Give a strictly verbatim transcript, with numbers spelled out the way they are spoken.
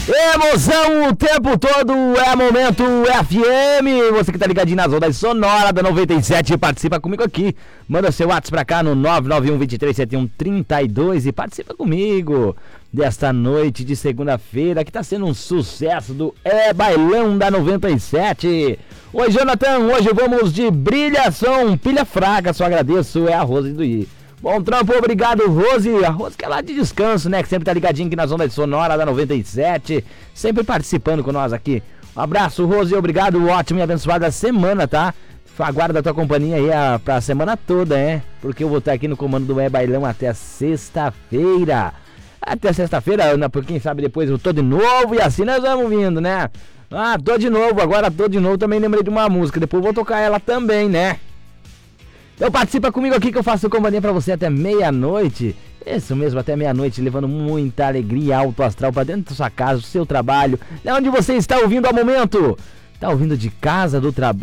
Emoção o tempo todo, é Momento F M. Você que tá ligadinho nas ondas sonoras da noventa e sete, participa comigo aqui. Manda seu WhatsApp pra cá no nove nove um, dois três sete um, três dois e participa comigo desta noite de segunda-feira que tá sendo um sucesso do É Bailão da noventa e sete. Oi, Jonathan, hoje vamos de brilhação, pilha fraca, só agradeço, é a Rose do I. Bom trampo, obrigado, Rose. A Rose que é lá de descanso, né? Que sempre tá ligadinho aqui nas ondas sonora da noventa e sete. Sempre participando com nós aqui. Um abraço, Rose. Obrigado. Ótima e abençoada semana, tá? Aguarda a tua companhia aí a, pra semana toda, né? Porque eu vou estar aqui no comando do É Bailão até sexta-feira. Até sexta-feira, por quem sabe depois eu tô de novo e assim nós vamos vindo, né? Ah, tô de novo. Agora tô de novo. Também lembrei de uma música. Depois vou tocar ela também, né? Então participa comigo aqui que eu faço companhia pra você até meia-noite. Isso mesmo, até meia-noite, levando muita alegria, alto astral pra dentro da sua casa, do seu trabalho. De onde você está ouvindo ao momento? Tá ouvindo de casa, do trabalho?